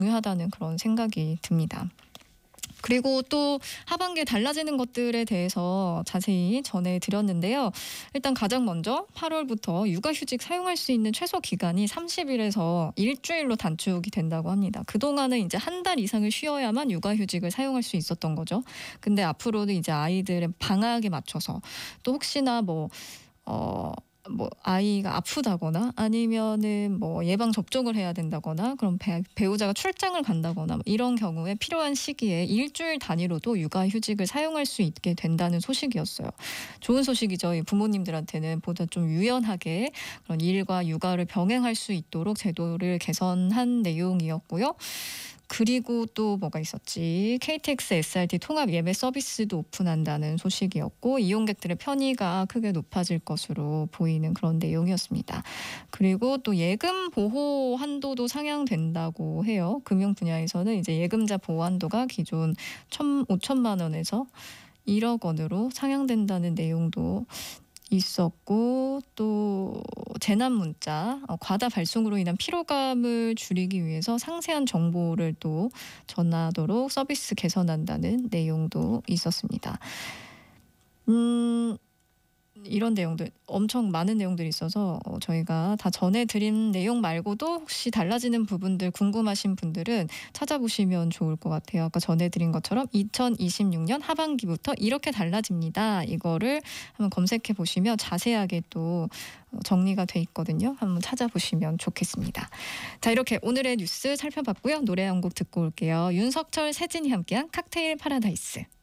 중요하다는 그런 생각이 듭니다. 그리고 또 하반기에 달라지는 것들에 대해서 자세히 전해드렸는데요. 일단 가장 먼저 8월부터 육아휴직 사용할 수 있는 최소 기간이 30일에서 일주일로 단축이 된다고 합니다. 그동안은 이제 한 달 이상을 쉬어야만 육아휴직을 사용할 수 있었던 거죠. 근데 앞으로는 이제 아이들의 방학에 맞춰서 또 혹시나 아이가 아프다거나 아니면은 예방 접종을 해야 된다거나 그럼 배우자가 출장을 간다거나 이런 경우에 필요한 시기에 일주일 단위로도 육아휴직을 사용할 수 있게 된다는 소식이었어요. 좋은 소식이죠. 이 부모님들한테는 보다 좀 유연하게 그런 일과 육아를 병행할 수 있도록 제도를 개선한 내용이었고요. 그리고 또 뭐가 있었지? KTX SRT 통합 예매 서비스도 오픈한다는 소식이었고 이용객들의 편의가 크게 높아질 것으로 보이는 그런 내용이었습니다. 그리고 또 예금 보호 한도도 상향된다고 해요. 금융 분야에서는 이제 예금자 보호 한도가 기존 5천만 원에서 1억 원으로 상향된다는 내용도 있었고 또 재난 문자 과다 발송으로 인한 피로감을 줄이기 위해서 상세한 정보를 또 전하도록 서비스 개선한다는 내용도 있었습니다. 이런 내용들 엄청 많은 내용들이 있어서 저희가 다 전해드린 내용 말고도 혹시 달라지는 부분들 궁금하신 분들은 찾아보시면 좋을 것 같아요. 아까 전해드린 것처럼 2026년 하반기부터 이렇게 달라집니다. 이거를 한번 검색해 보시면 자세하게 또 정리가 돼 있거든요. 한번 찾아보시면 좋겠습니다. 자, 이렇게 오늘의 뉴스 살펴봤고요. 노래 한 곡 듣고 올게요. 윤석철, 세진이 함께한 칵테일 파라다이스.